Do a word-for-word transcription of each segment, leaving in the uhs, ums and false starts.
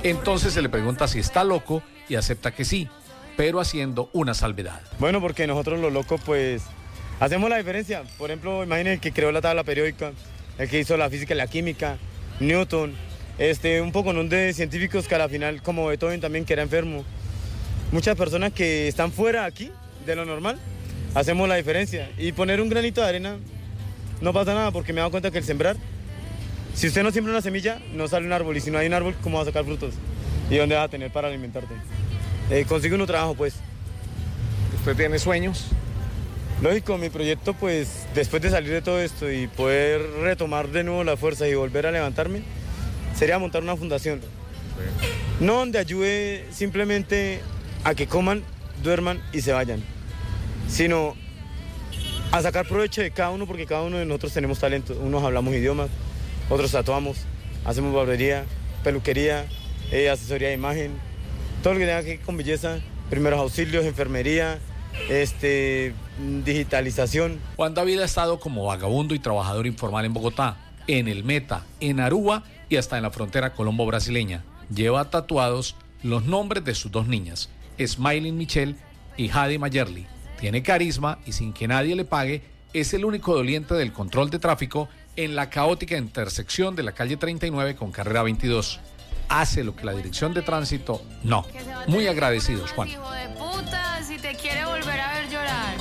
Entonces se le pregunta si está loco y acepta que sí, pero haciendo una salvedad. Bueno, porque nosotros los locos pues hacemos la diferencia. Por ejemplo, imaginen el que creó la tabla periódica, el que hizo la física y la química, Newton, este, un poco ¿no? de científicos que a la final, como Beethoven también, que era enfermo. Muchas personas que están fuera aquí de lo normal, hacemos la diferencia. Y poner un granito de arena no pasa nada, porque me he dado cuenta que el sembrar, si usted no siembra una semilla, no sale un árbol, y si no hay un árbol, ¿cómo va a sacar frutos? ¿Y dónde vas a tener para alimentarte? Eh, consigue un trabajo, pues. ¿Usted tiene sueños? Lógico, mi proyecto, pues, después de salir de todo esto y poder retomar de nuevo la fuerza y volver a levantarme, sería montar una fundación. Sí. No donde ayude simplemente a que coman, duerman y se vayan, sino a sacar provecho de cada uno, porque cada uno de nosotros tenemos talento. Unos hablamos idiomas, otros tatuamos, hacemos barbería, peluquería, eh, asesoría de imagen, todo lo que tenga que ver con belleza, primeros auxilios, enfermería, este, digitalización. Juan David ha estado como vagabundo y trabajador informal en Bogotá, en el Meta, en Aruba y hasta en la frontera colombo-brasileña. Lleva tatuados los nombres de sus dos niñas, Smiling Michelle y Hadi Mayerly. Tiene carisma y sin que nadie le pague, es el único doliente del control de tráfico en la caótica intersección de la calle treinta y nueve con carrera veintidós. Hace lo que la dirección de tránsito no. Muy agradecidos, Juan. Hijo de puta, si te quiere volver a ver llorar.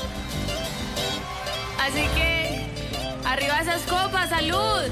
Así que, arriba esas copas, salud.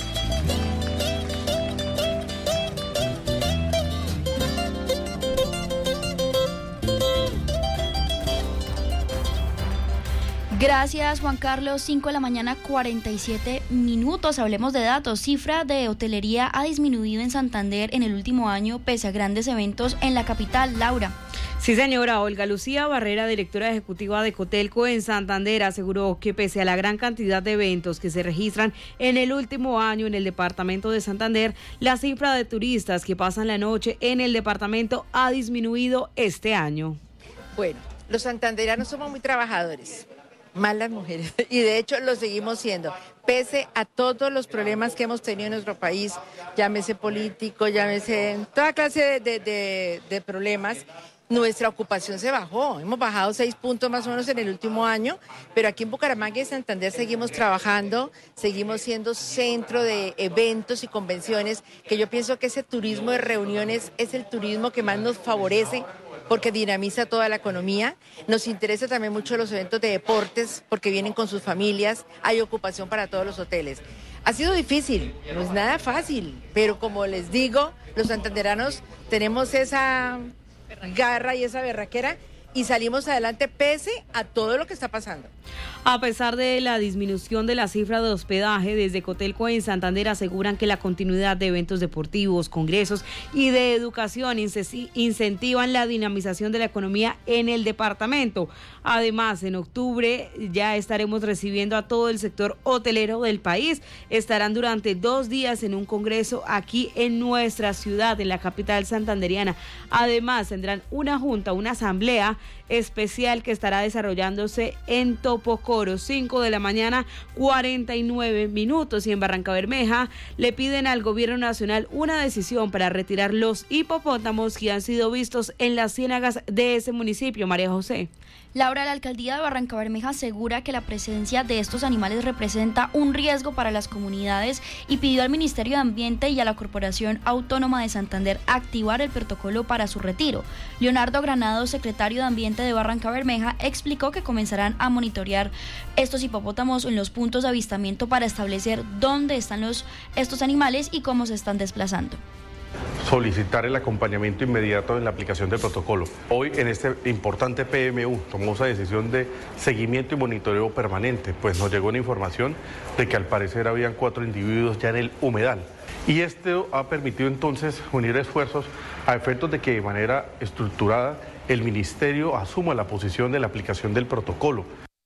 Gracias, Juan Carlos. cinco de la mañana, cuarenta y siete minutos. Hablemos de datos. Cifra de hotelería ha disminuido en Santander en el último año pese a grandes eventos en la capital. Laura. Sí, señora. Olga Lucía Barrera, directora ejecutiva de Cotelco en Santander, aseguró que pese a la gran cantidad de eventos que se registran en el último año en el departamento de Santander, la cifra de turistas que pasan la noche en el departamento ha disminuido este año. Bueno, los santanderanos somos muy trabajadores. Más las mujeres, y de hecho lo seguimos siendo, pese a todos los problemas que hemos tenido en nuestro país, llámese político, llámese toda clase de, de, de, de problemas, nuestra ocupación se bajó, hemos bajado seis puntos más o menos en el último año, pero aquí en Bucaramanga y Santander seguimos trabajando, seguimos siendo centro de eventos y convenciones, que yo pienso que ese turismo de reuniones es el turismo que más nos favorece, porque dinamiza toda la economía. Nos interesa también mucho los eventos de deportes, porque vienen con sus familias, hay ocupación para todos los hoteles. Ha sido difícil, no es nada fácil, pero como les digo, los santanderanos tenemos esa garra y esa berraquera y salimos adelante pese a todo lo que está pasando. A pesar de la disminución de la cifra de hospedaje, desde Cotelco en Santander aseguran que la continuidad de eventos deportivos, congresos y de educación incentivan la dinamización de la economía en el departamento. Además, en octubre ya estaremos recibiendo a todo el sector hotelero del país. Estarán durante dos días en un congreso aquí en nuestra ciudad, en la capital santanderiana. Además, tendrán una junta, una asamblea especial que estará desarrollándose en Topocoro, cinco de la mañana, cuarenta y nueve minutos. Y en Barrancabermeja le piden al gobierno nacional una decisión para retirar los hipopótamos que han sido vistos en las ciénagas de ese municipio. María José. Laura, la alcaldía de Barrancabermeja asegura que la presencia de estos animales representa un riesgo para las comunidades y pidió al Ministerio de Ambiente y a la Corporación Autónoma de Santander activar el protocolo para su retiro. Leonardo Granado, secretario de Ambiente de Barrancabermeja, explicó que comenzarán a monitorear estos hipopótamos en los puntos de avistamiento para establecer dónde están los, estos animales y cómo se están desplazando. Solicitar el acompañamiento inmediato en la aplicación del protocolo. Hoy en este importante P M U tomamos la decisión de seguimiento y monitoreo permanente, pues nos llegó una información de que al parecer habían cuatro individuos ya en el humedal. Y esto ha permitido entonces unir esfuerzos a efectos de que de manera estructurada el Ministerio asuma la posición de la aplicación del protocolo.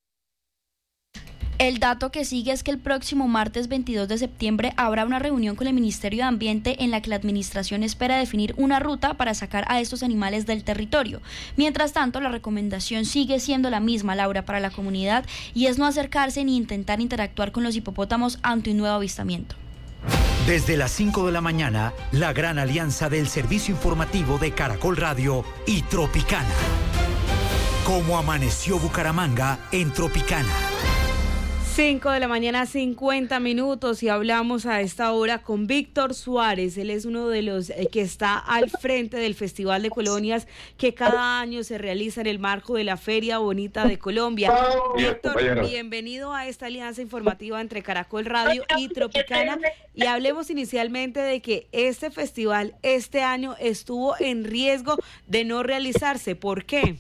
El dato que sigue es que el próximo martes veintidós de septiembre habrá una reunión con el Ministerio de Ambiente en la que la administración espera definir una ruta para sacar a estos animales del territorio. Mientras tanto, la recomendación sigue siendo la misma, Laura, para la comunidad, y es no acercarse ni intentar interactuar con los hipopótamos ante un nuevo avistamiento. Desde las cinco de la mañana, la gran alianza del servicio informativo de Caracol Radio y Tropicana. Cómo amaneció Bucaramanga en Tropicana. cinco de la mañana, cincuenta minutos, y hablamos a esta hora con Víctor Suárez. Él es uno de los eh, que está al frente del Festival de Colonias que cada año se realiza en el marco de la Feria Bonita de Colombia. Víctor, bienvenido a esta alianza informativa entre Caracol Radio y Tropicana, y hablemos inicialmente de que este festival este año estuvo en riesgo de no realizarse. ¿Por qué?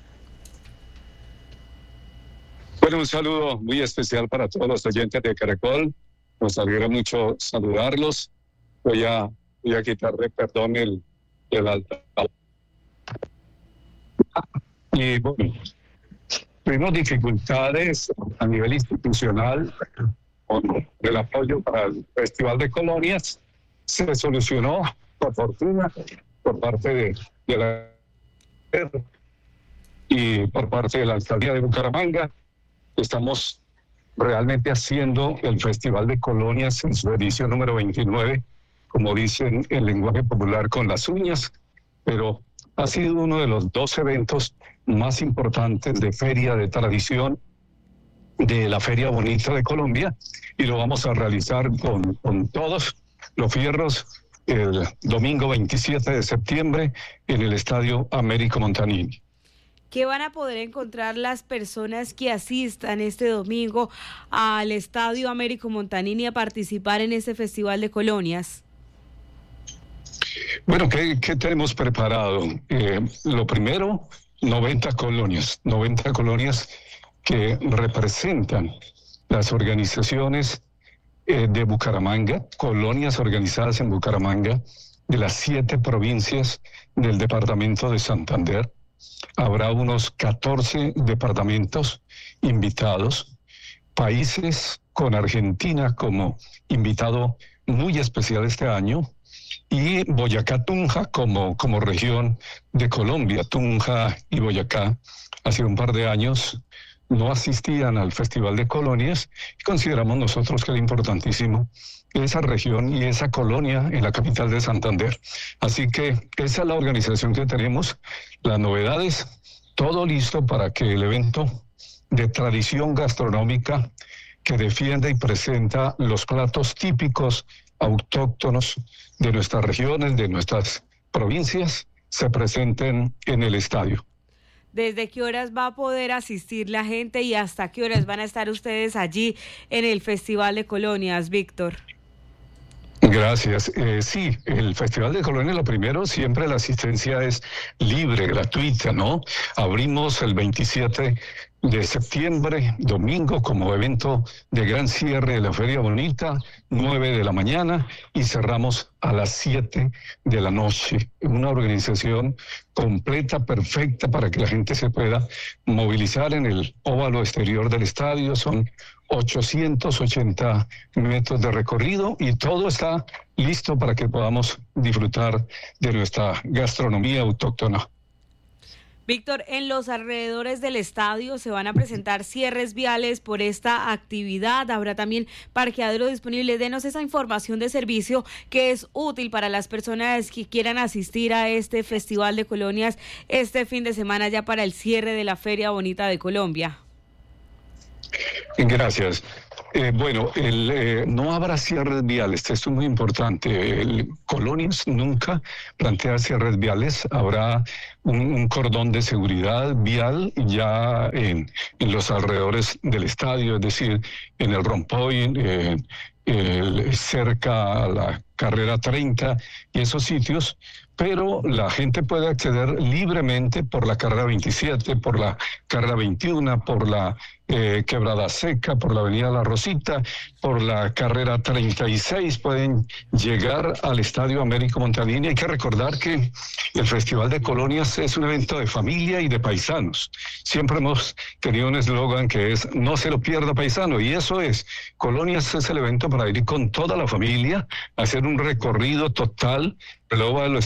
Bueno, un saludo muy especial para todos los oyentes de Caracol. Nos alegra mucho saludarlos. Voy a, voy a quitarle, perdón, el, el altavoz. Y bueno, tuvimos dificultades a nivel institucional con el apoyo para el Festival de Colonias. Se solucionó, por fortuna, por parte de, de la y por parte de la Alcaldía de Bucaramanga. Estamos realmente haciendo el Festival de Colonias en su edición número veintinueve, como dicen en lenguaje popular, con las uñas, pero ha sido uno de los dos eventos más importantes de feria de tradición de la Feria Bonita de Colombia, y lo vamos a realizar con, con todos los fierros el domingo veintisiete de septiembre en el Estadio Américo Montanini. ¿Qué van a poder encontrar las personas que asistan este domingo al Estadio Américo Montanini a participar en este Festival de Colonias? Bueno, ¿qué, qué tenemos preparado? Eh, lo primero, noventa colonias, noventa colonias que representan las organizaciones eh, de Bucaramanga, colonias organizadas en Bucaramanga, de las siete provincias del departamento de Santander. Habrá unos catorce departamentos invitados, países con Argentina como invitado muy especial este año, y Boyacá, Tunja como, como región de Colombia. Tunja y Boyacá hace un par de años no asistían al Festival de Colonias, y consideramos nosotros que era importantísimo esa región y esa colonia en la capital de Santander. Así que esa es la organización que tenemos, las novedades, todo listo para que el evento de tradición gastronómica que defiende y presenta los platos típicos autóctonos de nuestras regiones, de nuestras provincias, se presenten en el estadio. ¿Desde qué horas va a poder asistir la gente y hasta qué horas van a estar ustedes allí en el Festival de Colonias, Víctor? Gracias. Eh, sí, el Festival de Colonias, lo primero, siempre la asistencia es libre, gratuita, ¿no? Abrimos el veintisiete de septiembre, domingo, como evento de gran cierre de la Feria Bonita, nueve de la mañana, y cerramos a las siete de la noche. Una organización completa, perfecta, para que la gente se pueda movilizar en el óvalo exterior del estadio. Son ochocientos ochenta metros de recorrido y todo está listo para que podamos disfrutar de nuestra gastronomía autóctona. Víctor, en los alrededores del estadio se van a presentar cierres viales por esta actividad. Habrá también parqueadero disponible. Denos esa información de servicio que es útil para las personas que quieran asistir a este Festival de Colonias este fin de semana, ya para el cierre de la Feria Bonita de Colombia. Gracias. Eh, bueno, el, eh, no habrá cierres viales, esto es muy importante. El Colonias nunca plantea cierres viales, habrá un, un cordón de seguridad vial ya en, en los alrededores del estadio, es decir, en el Rompoy, eh, eh, cerca a la carrera treinta y esos sitios, pero la gente puede acceder libremente por la carrera veintisiete, por la carrera veintiuno, por la eh, Quebrada Seca, por la avenida La Rosita, por la carrera treinta y seis, pueden llegar al Estadio Américo Montanini. Hay que recordar que el Festival de Colonias es un evento de familia y de paisanos. Siempre hemos tenido un eslogan que es "no se lo pierda, paisano", y eso es, Colonias es el evento para ir con toda la familia, hacer un recorrido total, luego a los